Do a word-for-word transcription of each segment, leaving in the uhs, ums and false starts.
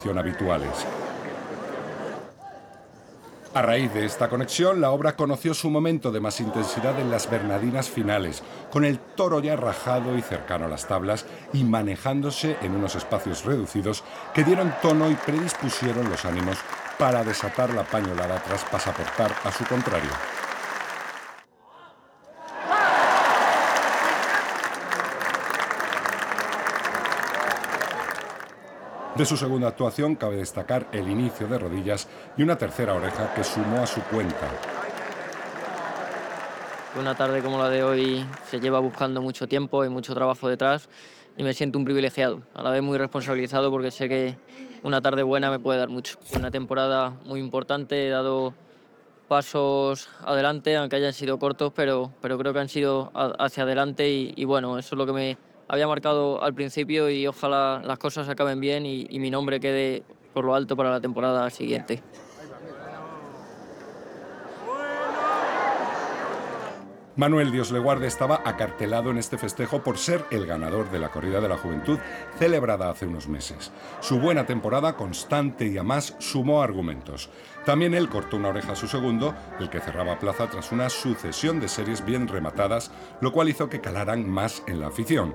habituales. A raíz de esta conexión, la obra conoció su momento de más intensidad en las Bernardinas finales, con el toro ya rajado y cercano a las tablas y manejándose en unos espacios reducidos que dieron tono y predispusieron los ánimos para desatar la pañolada tras pasaportar a su contrario. De su segunda actuación cabe destacar el inicio de rodillas y una tercera oreja que sumó a su cuenta. Una tarde como la de hoy se lleva buscando mucho tiempo y mucho trabajo detrás y me siento un privilegiado, a la vez muy responsabilizado porque sé que una tarde buena me puede dar mucho. Una temporada muy importante, he dado pasos adelante, aunque hayan sido cortos, pero, pero creo que han sido a- hacia adelante y, y bueno, eso es lo que me había marcado al principio y ojalá las cosas acaben bien y, y mi nombre quede por lo alto para la temporada siguiente. Manuel Dios le guarde estaba acartelado en este festejo por ser el ganador de la Corrida de la Juventud celebrada hace unos meses. Su buena temporada, constante y a más, sumó argumentos. También él cortó una oreja a su segundo, el que cerraba plaza tras una sucesión de series bien rematadas, lo cual hizo que calaran más en la afición.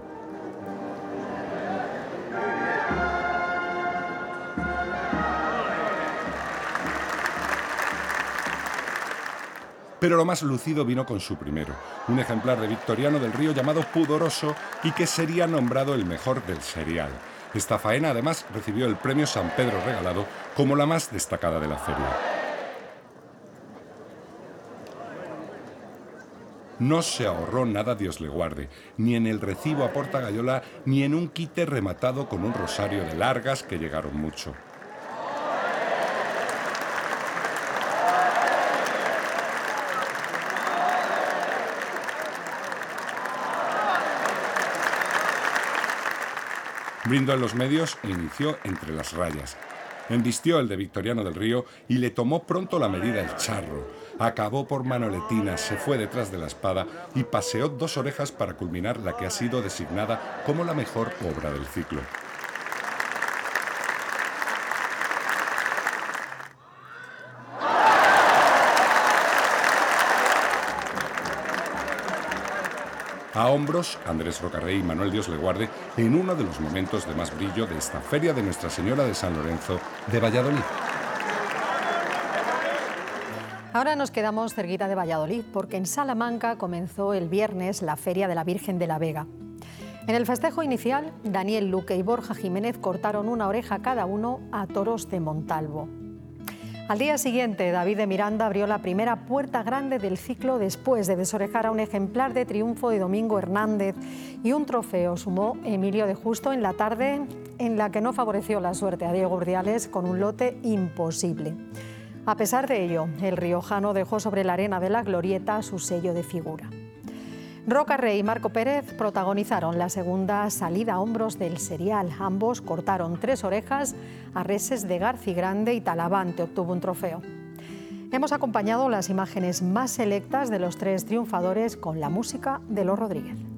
Pero lo más lucido vino con su primero, un ejemplar de Victoriano del Río llamado Pudoroso y que sería nombrado el mejor del serial. Esta faena además recibió el premio San Pedro Regalado como la más destacada de la feria. No se ahorró nada, Dios le guarde, ni en el recibo a Portagayola, ni en un quite rematado con un rosario de largas que llegaron mucho. Brindó en los medios e inició entre las rayas. Embistió el de Victoriano del Río y le tomó pronto la medida el charro. Acabó por Manoletinas, se fue detrás de la espada y paseó dos orejas para culminar la que ha sido designada como la mejor obra del ciclo. A hombros, Andrés Rocarrey y Manuel Dios le guarde en uno de los momentos de más brillo de esta feria de Nuestra Señora de San Lorenzo de Valladolid. Ahora nos quedamos cerquita de Valladolid porque en Salamanca comenzó el viernes la Feria de la Virgen de la Vega. En el festejo inicial, Daniel Luque y Borja Jiménez cortaron una oreja cada uno a toros de Montalvo. Al día siguiente, David de Miranda abrió la primera puerta grande del ciclo después de desorejar a un ejemplar de Triunfo de Domingo Hernández y un trofeo sumó Emilio de Justo en la tarde en la que no favoreció la suerte a Diego Urdiales con un lote imposible. A pesar de ello, el riojano dejó sobre la arena de la glorieta su sello de figura. Rocarrey y Marco Pérez protagonizaron la segunda salida a hombros del serial. Ambos cortaron tres orejas a reses de Garcigrande y Talavante obtuvo un trofeo. Hemos acompañado las imágenes más selectas de los tres triunfadores con la música de Los Rodríguez.